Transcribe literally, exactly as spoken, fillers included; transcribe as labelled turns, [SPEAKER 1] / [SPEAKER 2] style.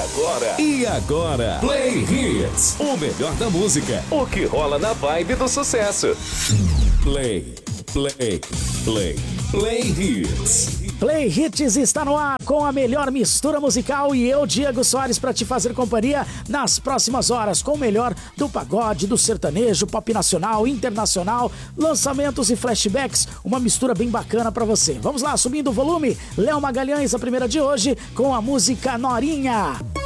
[SPEAKER 1] agora? E agora? Play Hits, o melhor da música. O que rola na vibe do sucesso. Play, play, play, Play Hits.
[SPEAKER 2] Play Hits está no ar com a melhor mistura musical e eu, Diego Soares, para te fazer companhia nas próximas horas com o melhor do pagode, do sertanejo, pop nacional, internacional, lançamentos e flashbacks, uma mistura bem bacana para você. Vamos lá, subindo o volume, Léo Magalhães, a primeira de hoje, com a música Norinha.